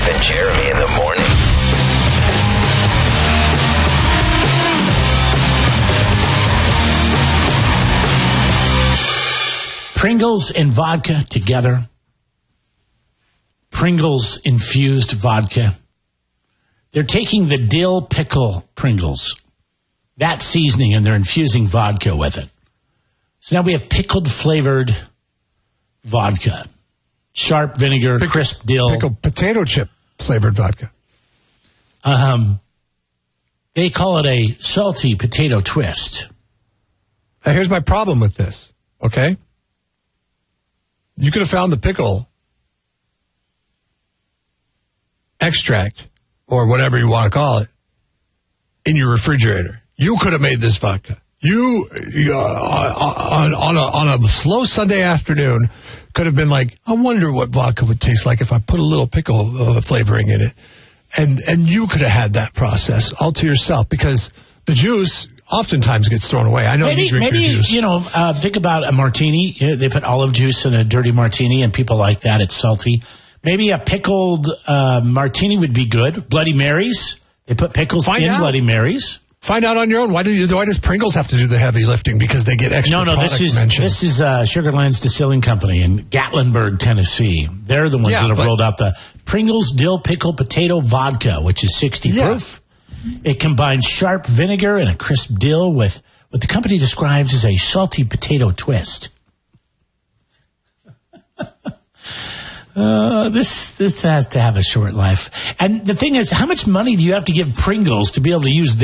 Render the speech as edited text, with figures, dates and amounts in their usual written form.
Jeff and Jeremy in the morning. Pringles and vodka together. Pringles infused vodka. They're taking the dill pickle Pringles, that seasoning, and they're infusing vodka with it. So now we have pickled flavored vodka. Sharp vinegar, crisp dill. Pickled potato chip flavored vodka. They call it a salty potato twist. Now here's my problem with this, okay? You could have found the pickle extract, or whatever you want to call it, in your refrigerator. You could have made this vodka. You, on a slow Sunday afternoon, could have been like, I wonder what vodka would taste like if I put a little pickle flavoring in it. And you could have had that process all to yourself, because the juice oftentimes gets thrown away. I know you drink your juice. Think about a martini. They put olive juice in a dirty martini, and people like that. It's salty. Maybe a pickled martini would be good. Bloody Marys. They put pickles in Bloody Marys. Find out on your own. Why does Pringles have to do the heavy lifting? Because they get extra product mention? This is Sugarlands Distilling Company in Gatlinburg, Tennessee. They're the ones that have rolled out the Pringles Dill Pickle Potato Vodka, which is 60 proof. It combines sharp vinegar and a crisp dill with what the company describes as a salty potato twist. This has to have a short life. And the thing is, how much money do you have to give Pringles to be able to use